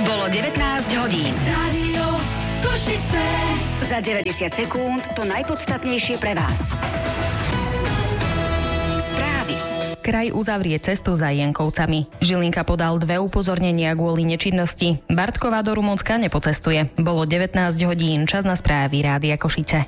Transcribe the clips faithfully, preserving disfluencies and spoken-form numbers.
Bolo devätnásť hodín. Rádio Košice. Za deväťdesiat sekúnd to najpodstatnejšie pre vás. Správy. Kraj uzavrie cestu za Jenkovcami. Žilinka podal dve upozornenia kvôli nečinnosti. Bartková do Rumunska nepocestuje. Bolo devätnásť hodín, čas na správy Rádia Košice.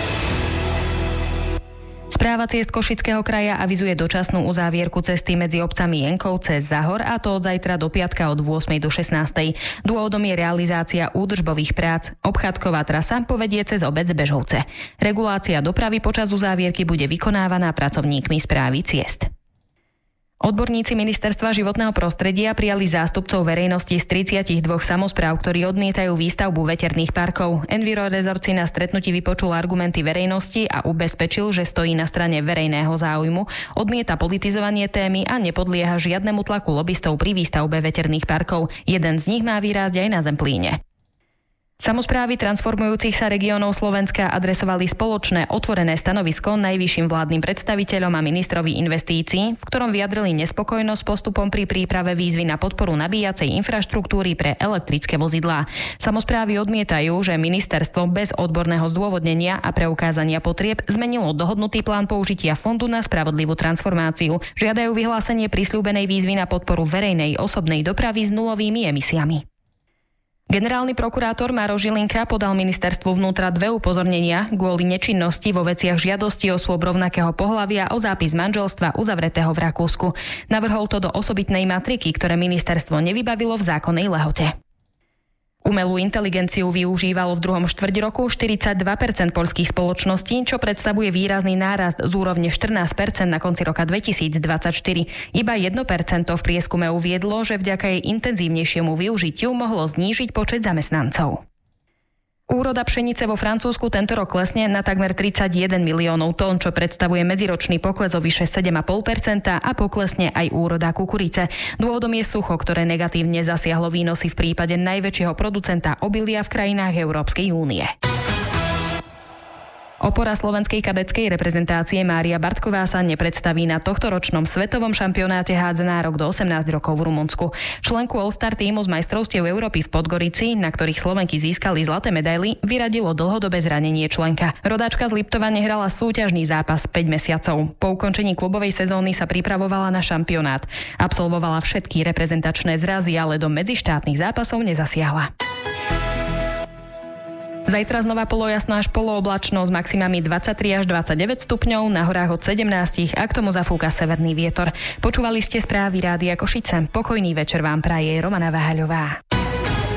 Správa ciest Košického kraja avizuje dočasnú uzávierku cesty medzi obcami Jenkovce Zahor, a to od zajtra do piatka od ôsmej do šestnástej. Dôvodom je realizácia údržbových prác. Obchádzková trasa povedie cez obec Bežovce. Regulácia dopravy počas uzávierky bude vykonávaná pracovníkmi správy ciest. Odborníci Ministerstva životného prostredia prijali zástupcov verejnosti z tridsaťdva samospráv, ktorí odmietajú výstavbu veterných parkov. Enviro Resort si na stretnutí vypočul argumenty verejnosti a ubezpečil, že stojí na strane verejného záujmu, odmieta politizovanie témy a nepodlieha žiadnemu tlaku lobistov pri výstavbe veterných parkov. Jeden z nich má výrásť aj na Zemplíne. Samosprávy transformujúcich sa regiónov Slovenska adresovali spoločné otvorené stanovisko najvyšším vládnym predstaviteľom a ministrovi investícií, v ktorom vyjadrili nespokojnosť postupom pri príprave výzvy na podporu nabíjacej infraštruktúry pre elektrické vozidlá. Samosprávy odmietajú, že ministerstvo bez odborného zdôvodnenia a preukázania potrieb zmenilo dohodnutý plán použitia Fondu na spravodlivú transformáciu. Žiadajú vyhlásenie prisľúbenej výzvy na podporu verejnej osobnej dopravy s nulovými emisiami. Generálny prokurátor Máro Žilinka podal ministerstvu vnútra dve upozornenia kvôli nečinnosti vo veciach žiadosti osôb rovnakého pohlavia o zápis manželstva uzavretého v Rakúsku. Navrhol to do osobitnej matriky, ktoré ministerstvo nevybavilo v zákonnej lehote. Umelú inteligenciu využívalo v druhom štvrťroku štyridsaťdva percent poľských spoločností, čo predstavuje výrazný nárast z úrovne štrnásť percent na konci roka dvetisícdvadsaťštyri. Iba jedno percento v prieskume uviedlo, že vďaka jej intenzívnejšiemu využitiu mohlo znížiť počet zamestnancov. Úroda pšenice vo Francúzsku tento rok klesne na takmer tridsaťjeden miliónov tón, čo predstavuje medziročný pokles o vyše sedem celá päť percenta a poklesne aj úroda kukurice. Dôvodom je sucho, ktoré negatívne zasiahlo výnosy v prípade najväčšieho producenta obilia v krajinách Európskej únie. Opora slovenskej kadetskej reprezentácie Mária Bartková sa nepredstaví na tohtoročnom svetovom šampionáte hádzanárok do osemnásť rokov v Rumunsku. Členku All-Star tímu z majstrovstiev Európy v Podgorici, na ktorých Slovenky získali zlaté medaily, vyradilo dlhodobé zranenie členka. Rodáčka z Liptova nehrala súťažný zápas päť mesiacov. Po ukončení klubovej sezóny sa pripravovala na šampionát. Absolvovala všetky reprezentačné zrazy, ale do medzištátnych zápasov nezasiahla. Zajtra znova polojasno až polooblačno s maximami dvadsaťtri až dvadsaťdeväť stupňov, na horách od sedemnásť a k tomu zafúka severný vietor. Počúvali ste správy Rádia Košice. Pokojný večer vám praje Romana Váhaľová.